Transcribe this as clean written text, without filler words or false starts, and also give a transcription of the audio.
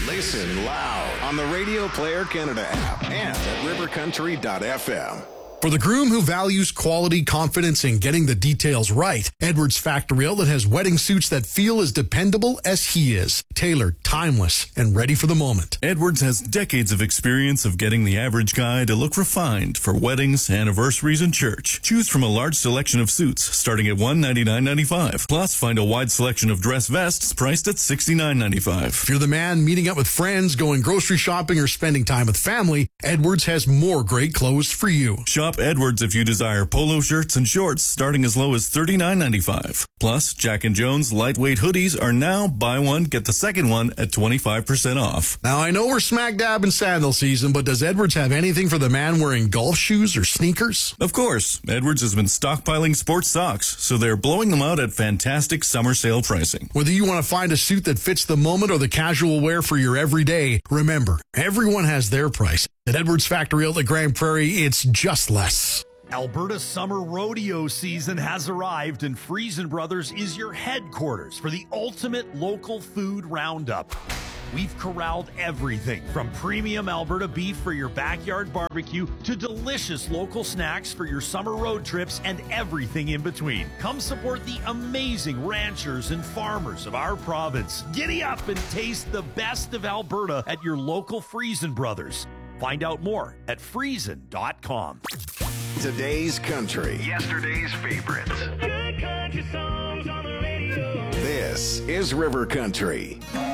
Listen loud on the Radio Player Canada app and at rivercountry.fm. For the groom who values quality, confidence, and getting the details right, Edwards Factory Outlet has wedding suits that feel as dependable as he is. Tailored, timeless, and ready for the moment. Edwards has decades of experience of getting the average guy to look refined for weddings, anniversaries, and church. Choose from a large selection of suits starting at $199.95. Plus, find a wide selection of dress vests priced at $69.95. If you're the man meeting up with friends, going grocery shopping, or spending time with family, Edwards has more great clothes for you. Shop Edwards if you desire polo shirts and shorts starting as low as $39.95. Plus, Jack & Jones lightweight hoodies are now buy one, get the second one at 25% off. Now, I know we're smack dab in sandal season, but does Edwards have anything for the man wearing golf shoes or sneakers? Of course. Edwards has been stockpiling sports socks, so they're blowing them out at fantastic summer sale pricing. Whether you want to find a suit that fits the moment or the casual wear for your everyday, remember, everyone has their price. At Edwards Factory Outlet Grand Prairie, it's just less. Alberta summer rodeo season has arrived, and Friesen Brothers is your headquarters for the ultimate local food roundup. We've corralled everything from premium Alberta beef for your backyard barbecue to delicious local snacks for your summer road trips and everything in between. Come support the amazing ranchers and farmers of our province. Giddy up and taste the best of Alberta at your local Friesen Brothers. Find out more at friesen.com. Today's country. Yesterday's favorites. Good country songs on the radio. This is River Country.